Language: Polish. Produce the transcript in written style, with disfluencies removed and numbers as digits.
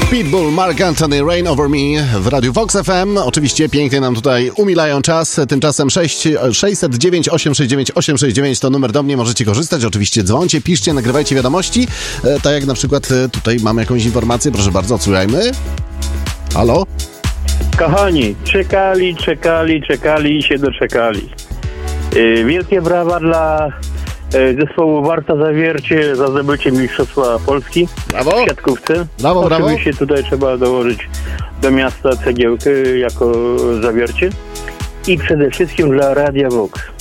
Pitbull, Mark Anthony, Rain Over Me w Radiu Vox FM. Oczywiście pięknie nam tutaj umilają czas. Tymczasem 609 869 869 to numer do mnie. Możecie korzystać. Oczywiście dzwońcie, piszcie, nagrywajcie wiadomości. Tak jak na przykład tutaj mamy jakąś informację. Proszę bardzo, odsłuchajmy. Halo? Kochani, czekali i się doczekali. Wielkie brawa dla zespołu Warta Zawiercie za zdobycie Mistrzostwa Polski Brawo. w siatkówce. Brawo, brawo. Oczywiście tutaj trzeba dołożyć do miasta cegiełkę jako Zawiercie i przede wszystkim dla Radia Vox.